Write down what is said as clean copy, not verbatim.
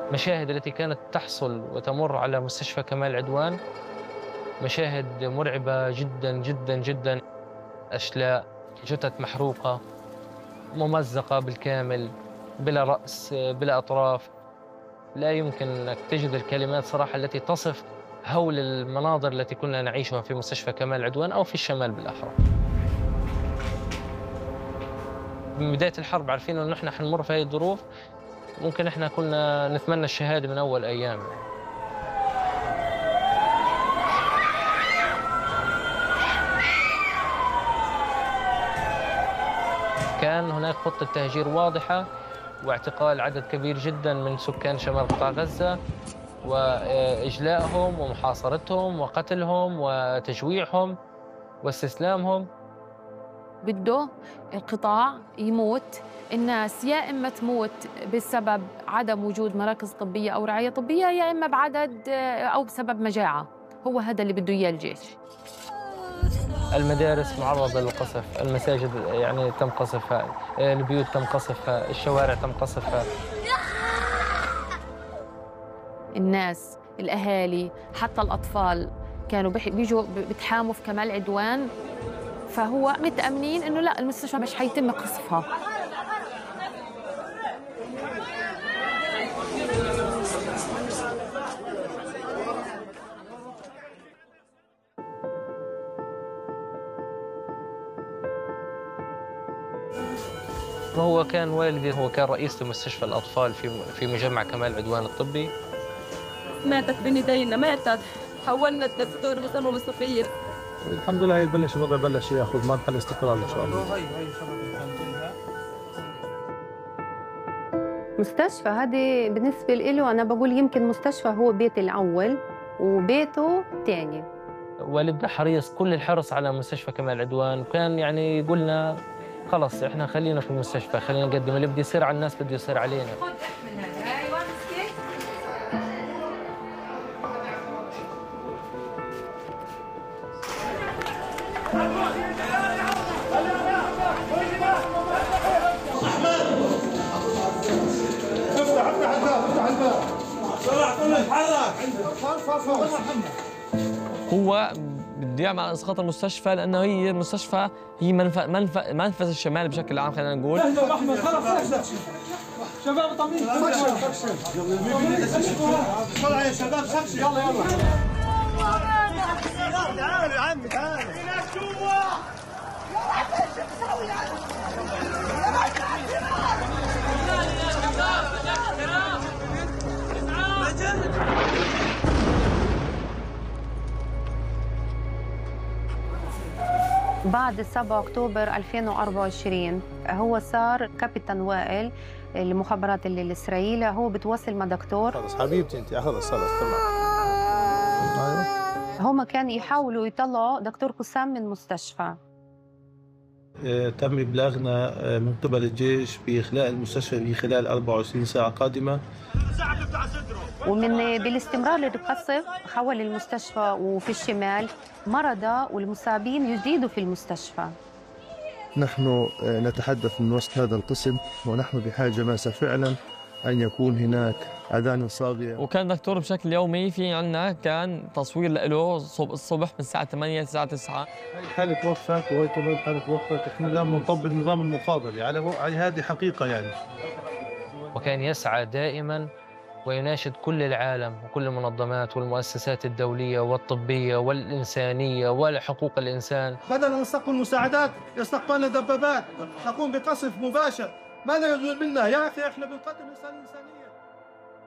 المشاهد التي كانت تحصل وتمر على مستشفى كمال عدوان مشاهد مرعبة جدًا، جدًا، جدًا. أشلاء، جثث محروقة، ممزقة بالكامل، بلا رأس، بلا أطراف. لا يمكن أنك تجد الكلمات صراحة التي تصف هول المناظر التي كنا نعيشها في مستشفى كمال عدوان أو في الشمال بالأحرى. من بداية الحرب عارفين إنه نحن حنمر في هاي الظروف، ممكن إحنا كنا نتمنى الشهادة من أول أيام يعني. كان هناك خطة تهجير واضحة واعتقال عدد كبير جدًا من سكان شمال قطاع غزة وإجلائهم ومحاصرتهم وقتلهم وتجويعهم واستسلامهم. بده القطاع يموت، الناس يا إما تموت بسبب عدم وجود مراكز طبية أو رعاية طبية، يا إما بعدد أو بسبب مجاعة. هو هذا اللي بده إياه الجيش. المدارس معرضة للقصف، المساجد يعني تم قصفها، البيوت تم قصفها، الشوارع تم قصفها. الناس، الأهالي، حتى الأطفال كانوا بيجوا بيتحاموا في كمال عدوان، فهو متأمنين إنه لا، المستشفى مش حيتم قصفها. وهو كان والدي هو كان رئيس لمستشفى الأطفال في مجمع كمال عدوان الطبي. ماتت بين ايدينا، ماتت. حولنا الدكتور بسموه مستفيد. الحمد لله يبلش الوضع بلش ياخذ مرحله استقرار ان شاء الله. مستشفى هذه بالنسبة له أنا بقول يمكن مستشفى هو بيتي الأول وبيته الثاني. والدنا حريص كل الحرص على مستشفى كمال عدوان، وكان يعني يقولنا خلص احنا خلينا في المستشفى، خلينا نقدم اللي بده يصير على الناس بده يصير علينا. افتح الباب، افتح الباب. طلع كله يتحرك. هو بده يعمل اسقاط المستشفى لانه هي المستشفى هي منفذ الشمال بشكل عام، خلينا نقول. اهدوا احمد، خلص شباب طمين. طلع يا شباب، سكشن. يلا يلا. تعالوا يا عمي تعالوا. بعد 7 أكتوبر 2024 هو صار كابتن وائل المخابرات الإسرائيلية، هو بتواصل مع دكتور. خلص حبيبتي انت، خلص تمام. ايوه هم كانوا يحاولوا يطلعوا دكتور قسام من المستشفى. تم إبلاغنا من قبل الجيش بإخلاء المستشفى في خلال 24 ساعة قادمة. ومن بالاستمرار للقصف حول المستشفى وفي الشمال مرضى والمصابين يزيدوا في المستشفى. نحن نتحدث من وسط هذا القسم، ونحن بحاجة ماسة فعلا أن يكون هناك أذان صاغية. وكان دكتور بشكل يومي، في عنا كان تصوير له الصبح من الساعة 8 للساعة 9. هي حالة وفاة وهي كمان حالة وفاة، احنا لازم نطبق النظام المقابل، يعني هذه حقيقة يعني. وكان يسعى دائما ويناشد كل العالم وكل المنظمات والمؤسسات الدولية والطبية والإنسانية وحقوق الإنسان. بدل أن نستقبل مساعدات يستقبلنا دبابات، نقوم بقصف مباشر. ماذا يجوز منا يا أخي؟ احنا بنقدم إنسانية.